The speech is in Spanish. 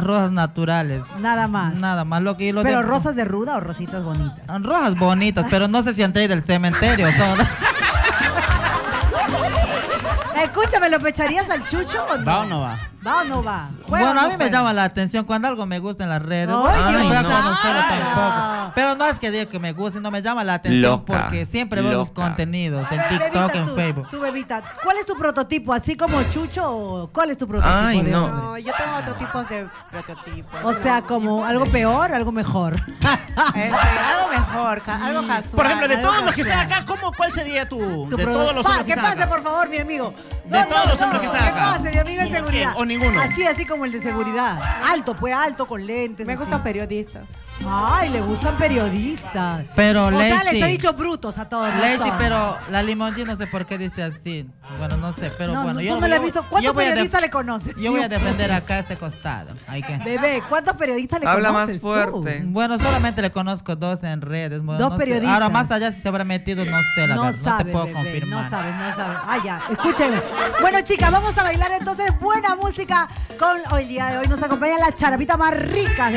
rosas naturales. Nada más. Nada más. ¿Pero rosas de ruda o rositas bonitas? Rosas bonitas, pero no sé si han traído del cementerio. Escúchame, ¿lo pecharías al Chucho o no? ¿Va o no va? ¿Va o no va? Bueno, a mí me llama la atención cuando algo me gusta en las redes. Ay, Bueno, qué no voy a bizarra. conocerlo tampoco. Pero no es que diga que me guste, no me llama la atención Loca, porque siempre veo sus loca. contenidos en Bebita, TikTok, en Facebook. Tu bebita, ¿cuál es tu prototipo? ¿Así como Chucho o cuál es tu prototipo Ay, de no. hombre? No, yo tengo otro tipo de prototipos. O sea, como algo peor, algo mejor. Algo mejor, algo casual. Por ejemplo, de algo todos los que están casual. acá, ¿cuál sería tu? Tu De pro- todos los hombres que Que están pase, acá. por favor, mi amigo. De todos los hombres que están Que acá. pase, mi amigo en seguridad. O ninguno. Así como el de seguridad. Alto, pues alto, con lentes. Me así. gustan periodistas. Ay, le gustan periodistas. Pero O sea, les he Lacey, dicho brutos a todos. Lacey, pero la Limonji no sé por qué dice así. Bueno, no sé, pero no, bueno. tú no le has visto. ¿Cuántos periodistas le conoces? Yo voy a Dios. defender acá a este costado. Hay que... Bebé, ¿cuántos periodistas le Habla conoces más fuerte. Bueno, solamente le conozco 2 en redes. Bueno, Dos no sé. periodistas. Ahora, más allá si se habrá metido, no sé, la No verdad. No sabe, te puedo bebé, confirmar. no sabes. Ah, ya, escúchenme. Bueno, chicas, vamos a bailar entonces buena música con hoy día de hoy. Nos acompaña la charapita más rica de